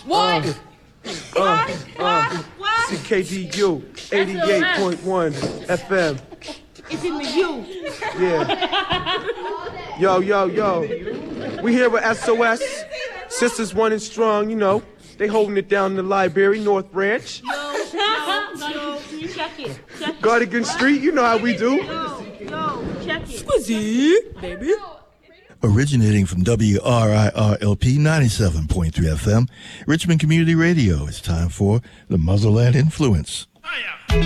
What? CKDU 88.1 FM. It's in the U. Yeah. Yo. We here with SOS. Sisters One and Strong, you know. They holding it down in the library, North Branch. Yo, check it. Gardigan Street, you know how we do. Yo, check it. Squizzy, baby. Originating from WRIRLP 97.3 FM, Richmond Community Radio, it's time for the Muzzleland Influence.